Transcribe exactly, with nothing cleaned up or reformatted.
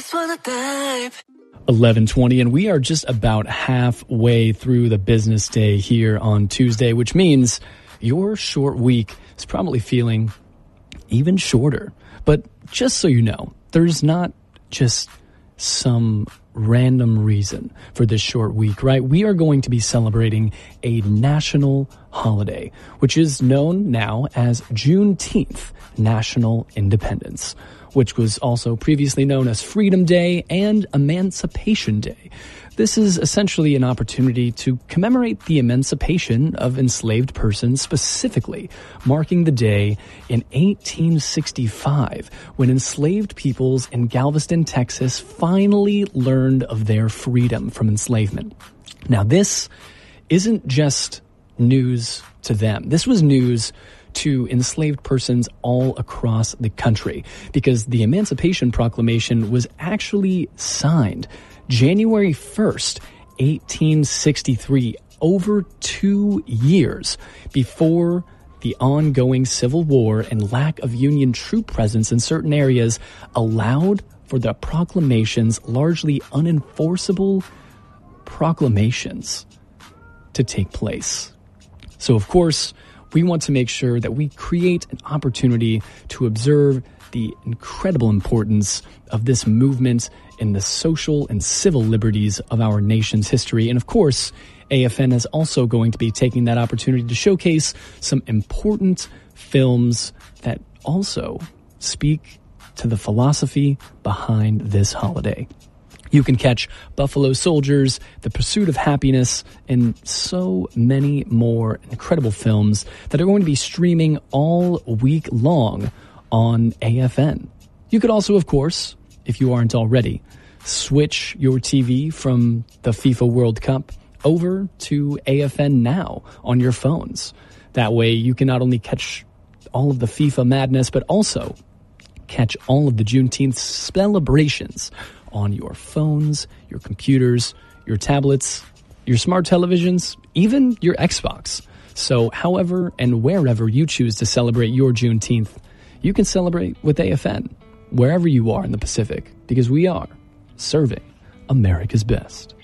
just wanna dive. eleven twenty, and we are just about halfway through the business day here on Tuesday, which means your short week is probably feeling even shorter. But just so you know, there's not just some random reason for this short week, right? We are going to be celebrating a national holiday, which is known now as Juneteenth, National Independence, which was also previously known as Freedom Day and Emancipation Day. This is essentially an opportunity to commemorate the emancipation of enslaved persons, specifically marking the day in eighteen sixty-five, when enslaved peoples in Galveston, Texas finally learned of their freedom from enslavement. Now, this isn't just news to them. This was news to enslaved persons all across the country, because the Emancipation Proclamation was actually signed January first, eighteen sixty-three, over two years before the ongoing Civil War and lack of Union troop presence in certain areas allowed for the proclamation's largely unenforceable proclamations to take place. So, of course, we want to make sure that we create an opportunity to observe the incredible importance of this movement in the social and civil liberties of our nation's history. And of course, A F N is also going to be taking that opportunity to showcase some important films that also speak to the philosophy behind this holiday. You can catch Buffalo Soldiers, The Pursuit of Happiness, and so many more incredible films that are going to be streaming all week long on A F N. You could also, of course, if you aren't already, switch your T V from the FIFA World Cup over to A F N Now on your phones. That way you can not only catch all of the FIFA madness, but also catch all of the Juneteenth celebrations on your phones, your computers, your tablets, your smart televisions, even your Xbox. So however and wherever you choose to celebrate your Juneteenth, you can celebrate with A F N, wherever you are in the Pacific, because we are serving America's best.